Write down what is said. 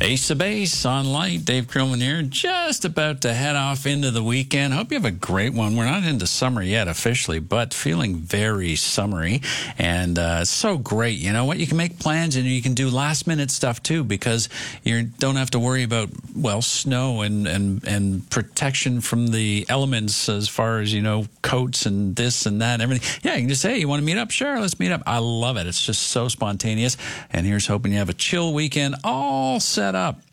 Ace of Base on Light. Dave Krillman here, just about to head off into the weekend. Hope you have a great one. We're not into summer yet officially, but feeling very summery. And it's so great. You know what? You can make plans and you can do last-minute stuff, too, because you don't have to worry about, well, snow and protection from the elements as far as, you know, coats and this and that and everything. Yeah, you can just say, hey, you want to meet up? Sure, let's meet up. I love it. It's just so spontaneous. And here's hoping you have a chill weekend all set up.